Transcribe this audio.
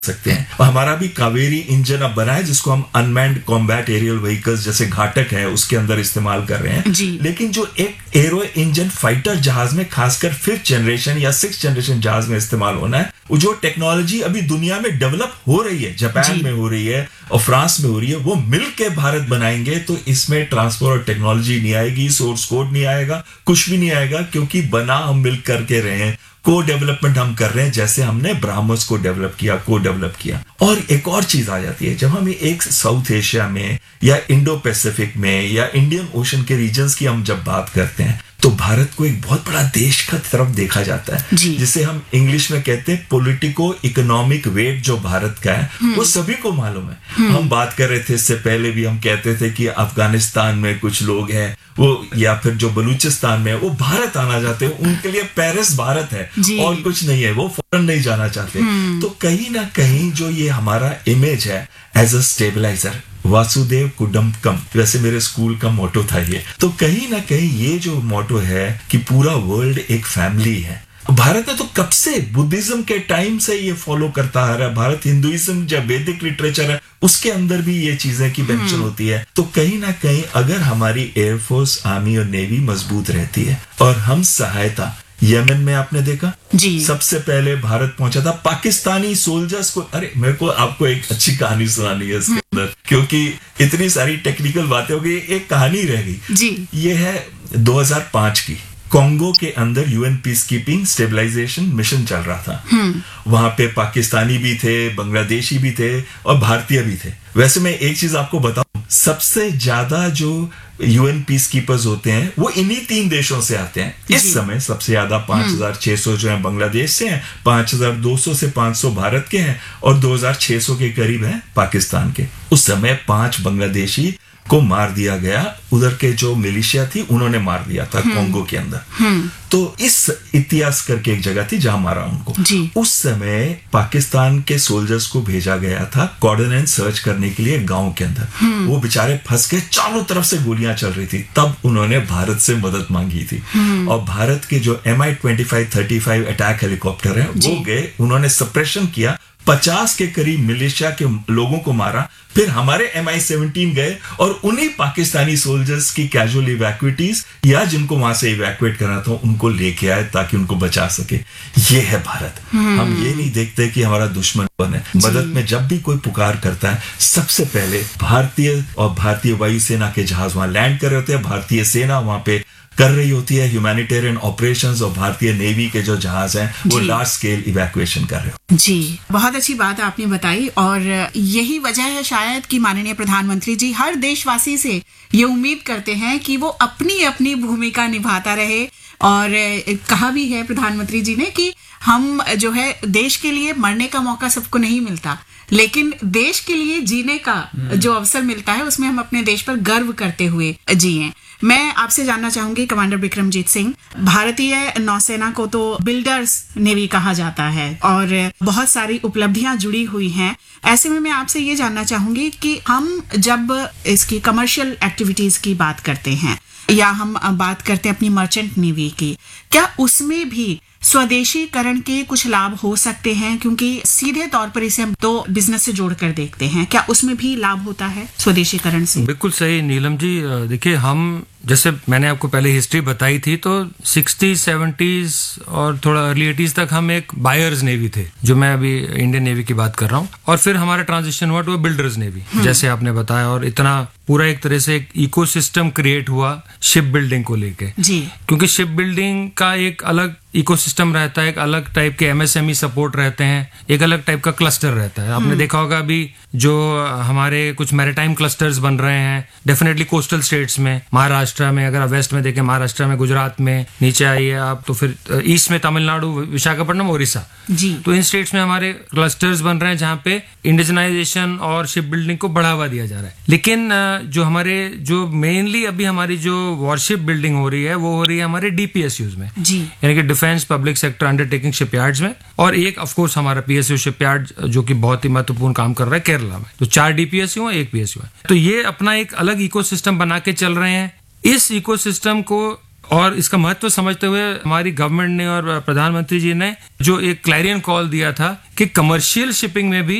सकते हैं। और हमारा भी कावेरी इंजन अब बना है जिसको हम अनमैन्ड कॉम्बैट एरियल व्हीकल्स जैसे घाटक है उसके अंदर इस्तेमाल कर रहे हैं। लेकिन जो एक एरो इंजन फाइटर जहाज में खासकर 5th जनरेशन या 6th जनरेशन जहाज में इस्तेमाल होना है, वो जो टेक्नोलॉजी अभी दुनिया में डेवलप हो रही है, जापान में हो रही है और फ्रांस में हो रही है, वो मिल के भारत बनाएंगे तो इसमें ट्रांसपोर्ट और टेक्नोलॉजी नहीं आएगी, सोर्स कोड नहीं आएगा, कुछ भी नहीं आएगा, क्योंकि बना हम मिल करके रहे हैं, को डेवलपमेंट हम कर रहे हैं जैसे हमने ब्राह्मस को डेवलप किया, को डेवलप किया। और एक और चीज आ जाती है, जब हम एक साउथ एशिया में या इंडो पैसिफिक में या इंडियन ओशन के रीजन्स की हम जब बात करते हैं तो भारत को एक बहुत बड़ा देश का तरफ देखा जाता है, जिसे हम इंग्लिश में कहते हैं पॉलिटिको इकोनॉमिक वेट जो भारत का है वो सभी को मालूम है। हम बात कर रहे थे इससे पहले भी, हम कहते थे कि अफगानिस्तान में कुछ लोग हैं वो, या फिर जो बलूचिस्तान में है वो भारत आना चाहते हैं, उनके लिए पेरिस भारत है और कुछ नहीं है, वो फॉरेन नहीं जाना चाहते। तो कहीं ना कहीं जो ये हमारा इमेज है एज अ स्टेबलाइजर, वासुदेव कुटुंबकम, वैसे मेरे स्कूल का मोटो था ये, तो कहीं ना कहीं ये जो मोटो है कि पूरा वर्ल्ड एक फैमिली है। भारत ने तो कब से बुद्धिज्म के टाइम से ये फॉलो करता आ रहा है, भारत हिंदुइज्म जब वैदिक लिटरेचर है उसके अंदर भी ये चीजें की मेंशन होती है। तो कहीं ना कहीं अगर हमारी एयरफोर्स, आर्मी और नेवी मजबूत रहती है और हम सहायता, यमन में आपने देखा सबसे पहले भारत पहुंचा था पाकिस्तानी सोल्जर्स को। अरे मेरे को आपको एक अच्छी कहानी सुनानी है इसके अंदर, क्योंकि इतनी सारी टेक्निकल बातें हो गई, एक कहानी रह गई। ये है 2005 की, कॉन्गो के अंदर UN peace keeping stabilization mission चल रहा था। वहां पे पाकिस्तानी भी थे, बांग्लादेशी भी थे और भारतीय भी थे। वैसे मैं एक चीज आपको बताऊं, सबसे ज्यादा जो यूएन पीस कीपर्स होते हैं वो इन्हीं 3 देशों से आते हैं। इस समय सबसे ज्यादा 5600 जो है बांग्लादेश से हैं, 5200 से 500 भारत के हैं और 2600 के करीब हैं पाकिस्तान के। उस समय 5 बांग्लादेशी को मार दिया गया, उधर के जो मिलिशिया थी उन्होंने मार दिया था कॉन्गो के अंदर। तो इस इतिहास करके एक जगह थी जहां मारा उनको। उस समय पाकिस्तान के सोल्जर्स को भेजा गया था कोऑर्डिनेट सर्च करने के लिए गांव के अंदर। वो बेचारे फंस गए, चारों तरफ से गोलियां चल रही थी, तब उन्होंने भारत से मदद मांगी थी। और भारत के जो MI-25-35 अटैक हेलीकॉप्टर है वो गए, उन्होंने सप्रेशन किया, 50 के करीब मिलिशिया के लोगों को मारा। फिर हमारे MI-17 गए और उन्हीं पाकिस्तानी सोल्जर्स की कैजुअल इवैक्यूटीज या जिनको वहां से इवैक्यूएट करा था उनको लेके आए ताकि उनको बचा सके। ये है भारत। हम ये नहीं देखते कि हमारा दुश्मन कौन है। मदद में जब भी कोई पुकार करता है, सबसे पहले भारतीय और भारतीय वायुसेना के जहाज वहां लैंड कर रहे होते हैं, भारतीय सेना वहां पे कर रही होती है ह्यूमैनिटेरियन ऑपरेशंस, और भारतीय नेवी के जो जहाज हैं वो लार्ज स्केल इवैक्यूएशन कर रहे हो। जी, बहुत अच्छी बात आपने बताई और यही वजह है शायद कि माननीय प्रधानमंत्री जी हर देशवासी से ये उम्मीद करते हैं कि वो अपनी अपनी भूमिका निभाता रहे। और कहा भी है प्रधानमंत्री जी ने कि हम जो है देश के लिए मरने का मौका सबको नहीं मिलता, लेकिन देश के लिए जीने का जो अवसर मिलता है उसमें हम अपने देश पर गर्व करते हुए जिए। मैं आपसे जानना चाहूंगी कमांडर बिक्रमजीत सिंह, भारतीय नौसेना को तो बिल्डर्स नेवी कहा जाता है और बहुत सारी उपलब्धियां जुड़ी हुई हैं। ऐसे में मैं आपसे ये जानना चाहूंगी कि हम जब इसकी कमर्शियल एक्टिविटीज की बात करते हैं या हम बात करते हैं अपनी मर्चेंट नेवी की, क्या उसमें भी स्वदेशीकरण के कुछ लाभ हो सकते हैं? क्योंकि सीधे तौर पर इसे हम तो बिजनेस से जोड़कर देखते हैं, क्या उसमें भी लाभ होता है स्वदेशीकरण से? बिल्कुल सही नीलम जी। देखिए, हम जैसे मैंने आपको पहले हिस्ट्री बताई थी तो 60s 70s और थोड़ा अर्ली 80s तक हम एक बायर्स नेवी थे, जो मैं अभी इंडियन नेवी की बात कर रहा हूँ, और फिर हमारा ट्रांजिशन हुआ टू बिल्डर्स नेवी जैसे आपने बताया, और इतना पूरा एक तरह से एक इकोसिस्टम क्रिएट हुआ शिप बिल्डिंग को लेके। क्योंकि शिप बिल्डिंग का एक अलग इकोसिस्टम रहता है, एक अलग टाइप के MSME सपोर्ट रहते हैं, एक अलग टाइप का क्लस्टर रहता है। आपने देखा होगा अभी जो हमारे कुछ मैरीटाइम क्लस्टर्स बन रहे हैं डेफिनेटली कोस्टल स्टेट्स में, महाराष्ट्र में, अगर आप वेस्ट में देखें महाराष्ट्र में, गुजरात में, नीचे आइए आप तो फिर ईस्ट में तमिलनाडु, विशाखापट्टनम, ओडिशा, तो इन स्टेट्स में हमारे क्लस्टर्स बन रहे हैं जहाँ पे इंडिजनाइजेशन और शिप बिल्डिंग को बढ़ावा दिया जा रहा है। लेकिन जो हमारे जो मेनली अभी हमारी जो वॉरशिप बिल्डिंग हो रही है वो हो रही है हमारे DPSUs में, यानी कि defence public sector undertaking shipyards में, और एक ऑफ कोर्स हमारा PSU शिपयार्ड जो कि बहुत ही महत्वपूर्ण काम कर रहा है केरला में। तो 4 DPSU है, 1 PSU है। तो ये अपना एक अलग इकोसिस्टम बना के चल रहे हैं। इस इकोसिस्टम को और इसका महत्व समझते हुए हमारी गवर्नमेंट ने और प्रधानमंत्री जी ने जो एक क्लैरियन कॉल दिया था कि कमर्शियल शिपिंग में भी